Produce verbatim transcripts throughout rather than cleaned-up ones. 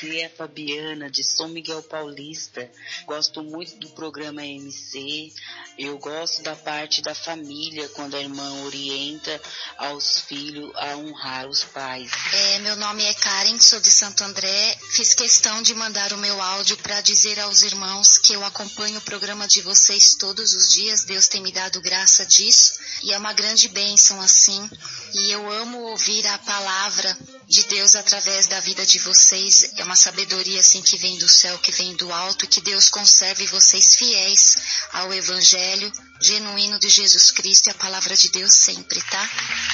aqui é a Fabiana, de São Miguel Paulista. Gosto muito do programa M C. Eu gosto da parte da família, quando a irmã orienta aos filhos a honrar os pais. É, meu nome é Karen, sou de Santo André. Fiz questão de mandar o meu áudio para dizer aos irmãos que eu acompanho o programa de vocês todos os dias. Deus tem me dado graça disso e é uma grande bênção assim. E eu amo ouvir a palavra de Deus através da vida de vocês. É uma sabedoria assim que vem do céu, que vem do alto, e que Deus conserve vocês fiéis ao Evangelho genuíno de Jesus Cristo e a palavra de Deus sempre, tá?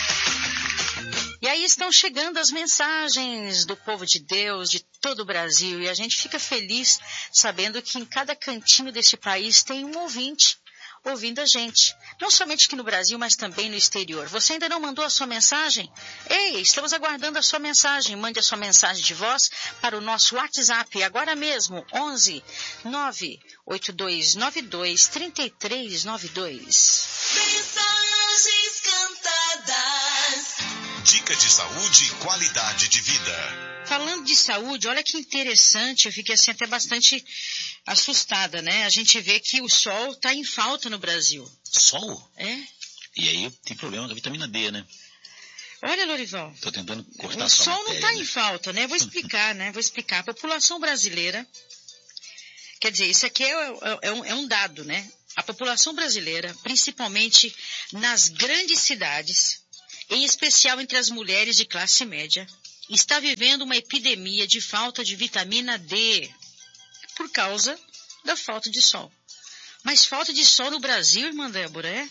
E aí estão chegando as mensagens do povo de Deus, de todo o Brasil, e a gente fica feliz sabendo que em cada cantinho deste país tem um ouvinte ouvindo a gente. Não somente aqui no Brasil, mas também no exterior. Você ainda não mandou a sua mensagem? Ei, estamos aguardando a sua mensagem. Mande a sua mensagem de voz para o nosso WhatsApp, agora mesmo, onze nove oito dois nove dois três três nove dois. Mensagens cantadas. Dica de saúde e qualidade de vida. Falando de saúde, olha que interessante, eu fiquei assim até bastante assustada, né? A gente vê que o sol está em falta no Brasil. Sol? É. E aí tem problema com a vitamina D, né? Olha, Lorival. Tô tentando cortar o sua sol matéria, não está né? em falta, né? Vou explicar, né? Vou explicar. A população brasileira, quer dizer, isso aqui é, é, é, um, é um dado, né? A população brasileira, principalmente nas grandes cidades, em especial entre as mulheres de classe média, está vivendo uma epidemia de falta de vitamina D por causa da falta de sol. Mas falta de sol no Brasil, irmã Débora, é?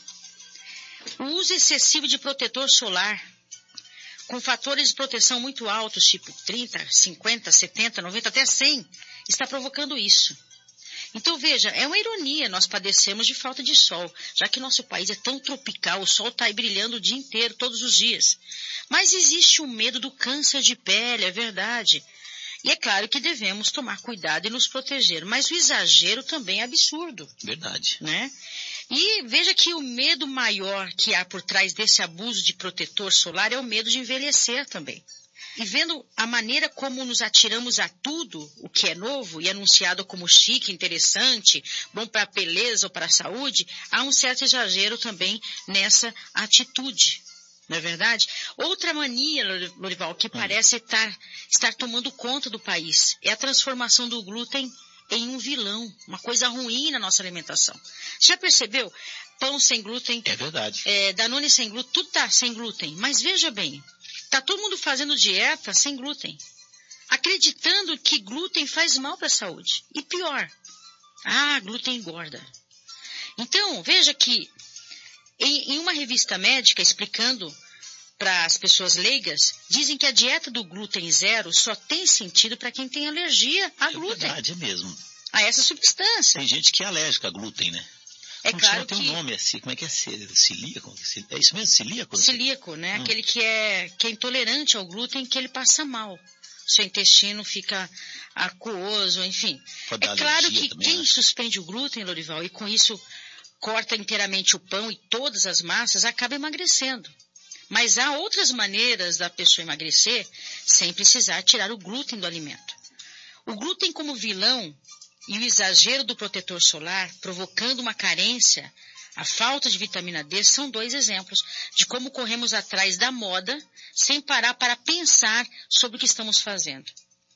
O uso excessivo de protetor solar, com fatores de proteção muito altos, tipo trinta, cinquenta, setenta, noventa, até cem, está provocando isso. Então, veja, é uma ironia nós padecemos de falta de sol, já que nosso país é tão tropical, o sol está aí brilhando o dia inteiro, todos os dias. Mas existe o medo do câncer de pele, é verdade. E é claro que devemos tomar cuidado e nos proteger, mas o exagero também é absurdo. Verdade. Né? E veja que o medo maior que há por trás desse abuso de protetor solar é o medo de envelhecer também. E vendo a maneira como nos atiramos a tudo o que é novo e anunciado como chique, interessante, bom para a beleza ou para a saúde, há um certo exagero também nessa atitude, não é verdade? Outra mania, Lorival, que parece estar, estar tomando conta do país é a transformação do glúten em um vilão, uma coisa ruim na nossa alimentação. Já percebeu? Pão sem glúten. É verdade. É, Danone sem glúten, tudo está sem glúten. Mas veja bem, está todo mundo fazendo dieta sem glúten, acreditando que glúten faz mal para a saúde. E pior, ah, glúten engorda. Então, veja que em, em uma revista médica explicando para as pessoas leigas, dizem que a dieta do glúten zero só tem sentido para quem tem alergia a é glúten. É verdade, é mesmo. A essa substância. Tem gente que é alérgica a glúten, né? É Como claro tem que... um nome assim, como é que é? Celíaco? É isso mesmo, celíaco? Celíaco, né? Hum. Aquele que é, que é intolerante ao glúten, que ele passa mal. Seu intestino fica aquoso, enfim. Pode É dar claro alergia que também, quem né? suspende o glúten, Lorival, e com isso corta inteiramente o pão e todas as massas, acaba emagrecendo. Mas há outras maneiras da pessoa emagrecer sem precisar tirar o glúten do alimento. O glúten como vilão e o exagero do protetor solar, provocando uma carência, a falta de vitamina D, são dois exemplos de como corremos atrás da moda sem parar para pensar sobre o que estamos fazendo.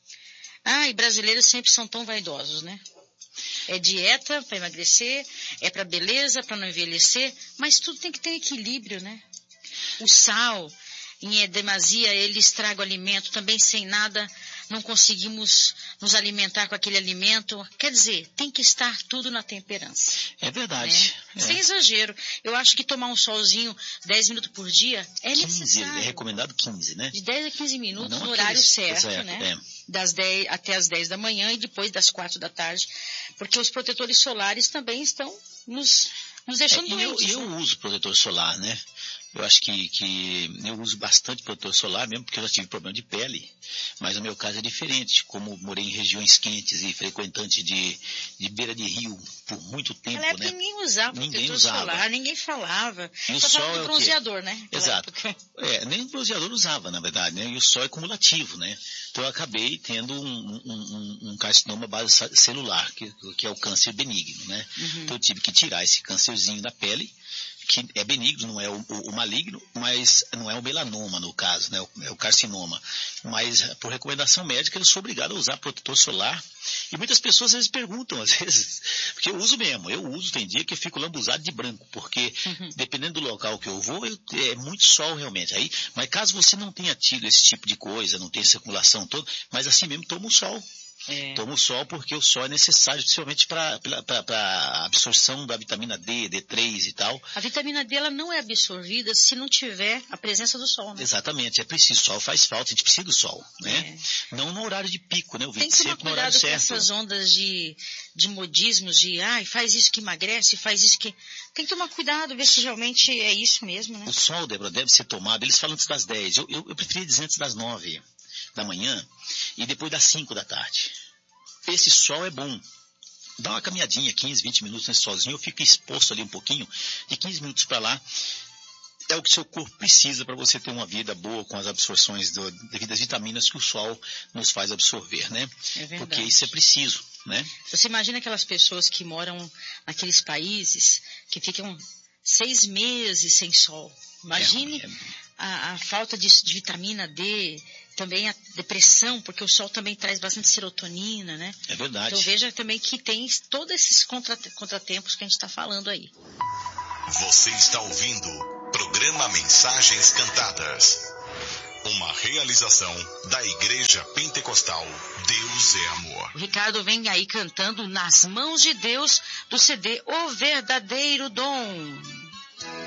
Ah, e brasileiros sempre são tão vaidosos, né? É dieta para emagrecer, é para beleza, para não envelhecer, mas tudo tem que ter equilíbrio, né? O sal, em demasia, ele estraga o alimento, também sem nada não conseguimos nos alimentar com aquele alimento. Quer dizer, tem que estar tudo na temperança. É verdade. Né? É. Sem exagero. Eu acho que tomar um solzinho dez minutos por dia é quinze, necessário. é recomendado quinze, né? De dez a quinze minutos não no horário aqueles, certo, exato, né? É. Das dez até as dez da manhã e depois das quatro da tarde. Porque os protetores solares também estão nos, nos deixando é, e eu, doentes. eu né? uso protetor solar, né? Eu acho que, que eu uso bastante protetor solar, mesmo porque eu já tive problema de pele, mas no meu caso é diferente, como morei em regiões quentes e frequentante de, de beira de rio por muito tempo, Naquela época né? ninguém usava Ninguém protetor usava. solar, ninguém falava. E o Só sol falava é do o quê? bronzeador, né? Naquela Exato. época. É, nem o bronzeador usava, na verdade, né? E o sol é cumulativo, né? Então eu acabei tendo um, um, um, um carcinoma base celular, que, que é o câncer benigno, né? Uhum. Então eu tive que tirar esse câncerzinho da pele, que é benigno, não é o, o, o maligno, mas não é o melanoma no caso, né? O, é o carcinoma. Mas por recomendação médica eu sou obrigado a usar protetor solar. E muitas pessoas às vezes perguntam, às vezes, porque eu uso mesmo, eu uso, tem dia que eu fico lambuzado de branco, porque Uhum. dependendo do local que eu vou, eu, é muito sol realmente. Aí, mas caso você não tenha tido esse tipo de coisa, não tenha circulação toda, mas assim mesmo toma o sol. É. Toma o sol porque o sol é necessário, principalmente para a absorção da vitamina D, D três e tal. A vitamina D ela não é absorvida se não tiver a presença do sol, né? Exatamente, é preciso. O sol faz falta, a gente precisa do sol, né? É. Não no horário de pico, né? Eu vi tem que tomar sempre no cuidado horário com certo. essas ondas de, de modismos, de ai, faz isso que emagrece, faz isso que... Tem que tomar cuidado, ver se realmente é isso mesmo, né? O sol, Débora, deve ser tomado, eles falam antes das dez, eu, eu, eu preferia dizer antes das nove da manhã e depois das cinco da tarde. Esse sol é bom. Dá uma caminhadinha, quinze, vinte minutos nesse solzinho, eu fico exposto ali um pouquinho, de quinze minutos para lá. É o que seu corpo precisa para você ter uma vida boa com as absorções do, devido às vitaminas que o sol nos faz absorver, né? É verdade. Porque isso é preciso, né? Você imagina aquelas pessoas que moram naqueles países que ficam seis meses sem sol. Imagine É, é... A, a falta de, de vitamina D, também a depressão, porque o sol também traz bastante serotonina, né? É verdade. Então veja também que tem todos esses contra, contratempos que a gente está falando aí. Você está ouvindo Programa Mensagens Cantadas. Uma realização da Igreja Pentecostal Deus é Amor. O Ricardo vem aí cantando Nas Mãos de Deus, do C D O Verdadeiro Dom.